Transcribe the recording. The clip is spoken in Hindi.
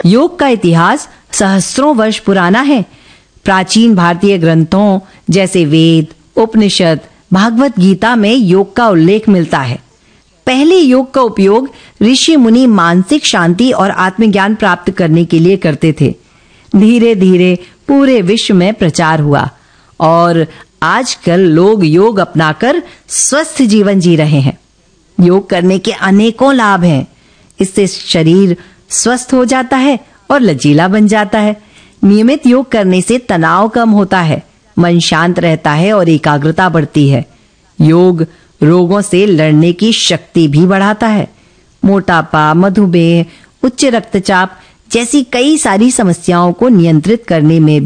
योग का इतिहास सहस्त्रों वर्ष पुराना है। प्राचीन भारतीय ग्रंथों जैसे वेद, उपनिषद, भागवत गीता में योग का उल्लेख मिलता है। पहले योग का उपयोग ऋषि मुनि मानसिक शांति और आत्मज्ञान प्राप्त करने के लिए करते थे। धीरे धीरे पूरे विश्व में प्रचार हुआ और आजकल लोग योग अपनाकर स्वस्थ जीवन जी रहे हैं। योग करने के अनेकों लाभ हैं। इससे शरीर स्वस्थ हो जाता है और लचीला बन जाता है। नियमित योग करने से तनाव कम होता है, मन शांत रहता है और एकाग्रता बढ़ती है। योग रोगों से लड़ने की शक्ति भी बढ़ाता है। मोटापा, मधुमेह, उच्च रक्तचाप जैसी कई सारी समस्याओं को नियंत्रित करने में